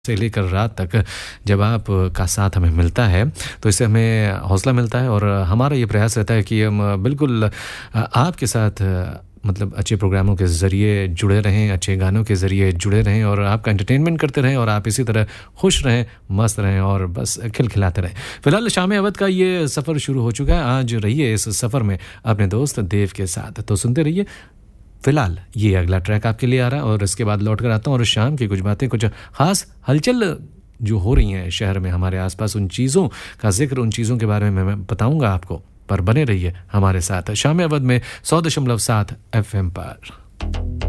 से लेकर रात तक जब आपका साथ हमें मिलता है तो इससे हमें हौसला मिलता है और हमारा ये प्रयास रहता है कि हम बिल्कुल आपके साथ मतलब अच्छे प्रोग्रामों के ज़रिए जुड़े रहें, अच्छे गानों के ज़रिए जुड़े रहें और आपका एंटरटेनमेंट करते रहें और आप इसी तरह खुश रहें, मस्त रहें और बस खिलखिलाते रहें। फ़िलहाल शाम अवध का ये सफ़र शुरू हो चुका है। आज रहिए इस सफ़र में अपने दोस्त देव के साथ, तो सुनते रहिए। फिलहाल ये अगला ट्रैक आपके लिए आ रहा है और इसके बाद लौट कर आता हूँ और शाम की कुछ बातें, कुछ खास हलचल जो हो रही हैं शहर में हमारे आसपास, उन चीज़ों का जिक्र, उन चीज़ों के बारे में मैं बताऊंगा आपको, पर बने रहिए हमारे साथ शाम अवध में 100.7 FM पर।